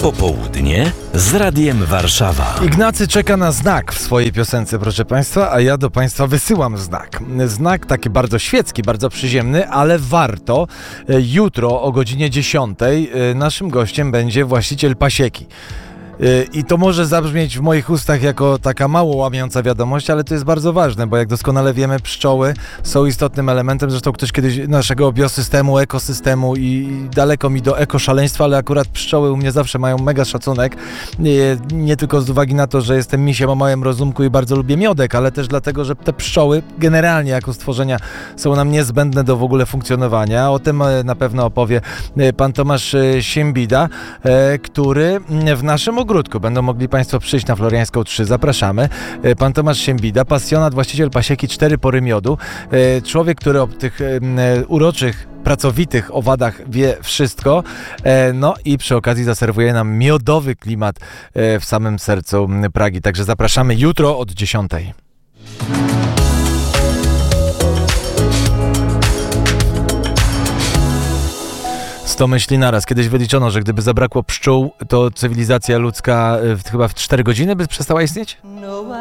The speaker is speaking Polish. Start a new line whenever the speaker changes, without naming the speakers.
Popołudnie z Radiem Warszawa.
Ignacy czeka na znak w swojej piosence, proszę Państwa, a ja do Państwa wysyłam znak. Znak taki bardzo świecki, bardzo przyziemny, ale warto. Jutro o godzinie 10 naszym gościem będzie właściciel pasieki. I to może zabrzmieć w moich ustach jako taka mało łamiąca wiadomość, ale to jest bardzo ważne, bo jak doskonale wiemy, pszczoły są istotnym elementem, zresztą ktoś kiedyś naszego biosystemu, ekosystemu i daleko mi do ekoszaleństwa, ale akurat pszczoły u mnie zawsze mają mega szacunek, nie tylko z uwagi na to, że jestem misiem o małym rozumku i bardzo lubię miodek, ale też dlatego, że te pszczoły generalnie jako stworzenia są nam niezbędne do w ogóle funkcjonowania. O tym na pewno opowie pan Tomasz Siembida, który w naszym ogródku. Będą mogli Państwo przyjść na Floriańską 3. Zapraszamy. Pan Tomasz Siembida, pasjonat, właściciel pasieki 4 Pory Miodu. Człowiek, który o tych uroczych, pracowitych owadach wie wszystko. No i przy okazji zaserwuje nam miodowy klimat w samym sercu Pragi. Także zapraszamy jutro od 10. 100 myśli naraz. Kiedyś wyliczono, że gdyby zabrakło pszczół, to cywilizacja ludzka chyba w 4 godziny by przestała istnieć?